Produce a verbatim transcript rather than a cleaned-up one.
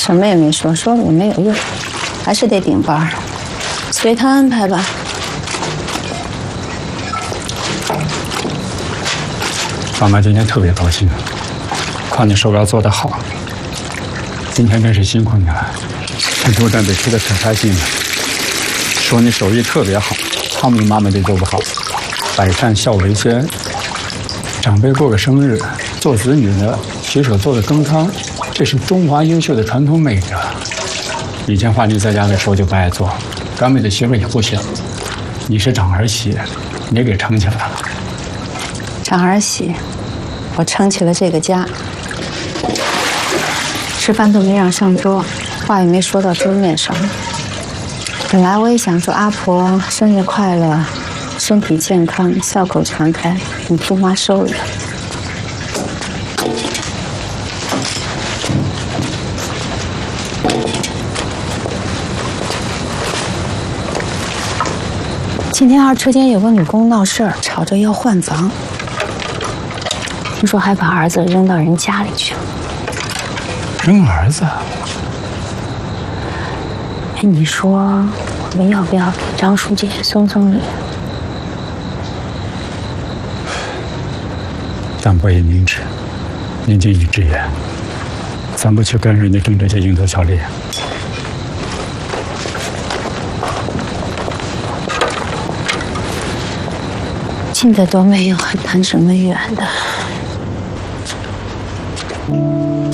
什么也没说，说了也没有用，还是得顶班，随他安排吧。 妈妈今天特别高兴，看你手表做得好，今天真是辛苦你了。这猪蛋得吃得可开心了，说你手艺特别好，他们妈妈都做不好。百善孝为先，长辈过个生日，做子女的随手做个羹汤，这是中华优秀的传统美德。以前华丽在家的时候就不爱做，赶美的媳妇也不行。你是长儿媳，你给撑起来了。 长儿媳，我撑起了这个家，吃饭都没让上桌，话也没说到桌面上。本来我也想说阿婆生日快乐，身体健康，笑口常开，你姑妈收了。今天二车间有个女工闹事儿，吵着要换房，听说还把儿子扔到人家里去了。 扔儿子？ 哎，你说我们要不要给张书记送送礼？ 咱不也明智，年近于之言，咱不去跟人家争这些蝇头小利。 近的都没有，还谈什么远的？